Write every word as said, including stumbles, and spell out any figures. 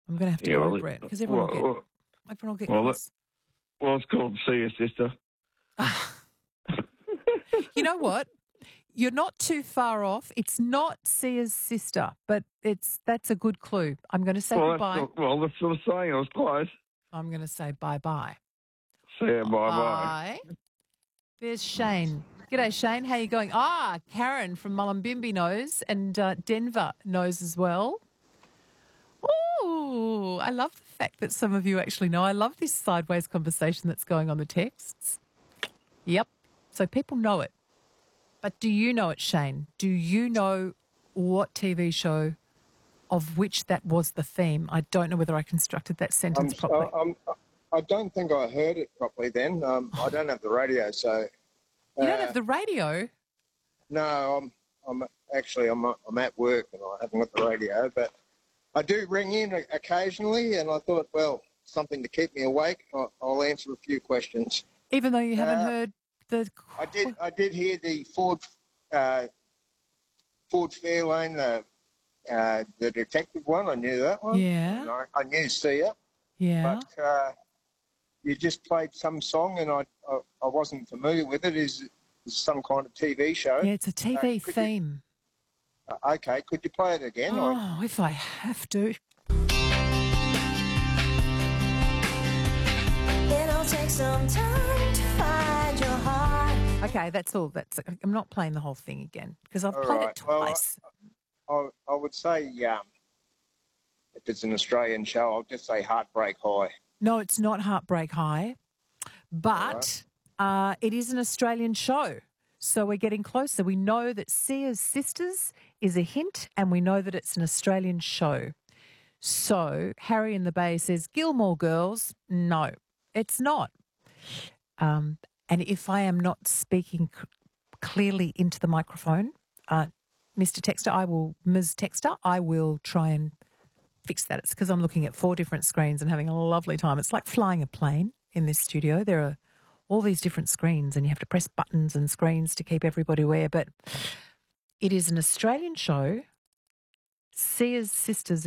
I'm going to have to Yeah, go well, over it because everyone well, will get, well, everyone will get well, cross. well, it's called See Your Sister. You know what? You're not too far off. It's not Sia's sister, but it's that's a good clue. I'm going to say Well, goodbye. that's, well, that's what I'm saying. I was close. I'm going to say bye-bye. See ya, bye-bye. Bye. There's Shane. G'day, Shane. How you going? Ah, Karen from Mullumbimby knows, and uh, Denver knows as well. Oh, I love the fact that some of you actually know. I love this sideways conversation that's going on the texts. Yep. So people know it. But do you know it, Shane? Do you know what T V show of which that was the theme? I don't know whether I constructed that sentence I'm, properly. I'm, I don't think I heard it properly then. Um, I don't have the radio, so... You don't uh, have the radio? No, I'm, I'm actually, I'm, I'm at work and I haven't got the radio, but I do ring in occasionally and I thought, well, something to keep me awake. I'll, I'll answer a few questions. Even though you haven't Uh, heard the... I did I did hear the Ford uh, Ford Fairlane, the, uh, the detective one. I knew that one. Yeah. And I, I knew Sia. Yeah. But uh, you just played some song and I, I, I wasn't familiar with it. Is it some kind of T V show? Yeah, it's a T V Uh, could you- theme. Uh, okay, could you play it again? Or- Oh, if I have to. It'll take some time to find your heart. Okay, that's all. That's. I'm not playing the whole thing again because I've All played right. it Well, twice. I, I would say, um, if it's an Australian show, I'll just say Heartbreak High. No, it's not Heartbreak High, but uh, it is an Australian show. So we're getting closer. We know that Sia's Sisters is a hint and we know that it's an Australian show. So Harry in the Bay says, Gilmore Girls. No, it's not. Um, and if I am not speaking c- clearly into the microphone, uh, Mister Texter, I will, Miz Texter, I will try and fix that. It's because I'm looking at four different screens and having a lovely time. It's like flying a plane in this studio. There are all these different screens and you have to press buttons and screens to keep everybody aware. But it is an Australian show. Sia's Sisters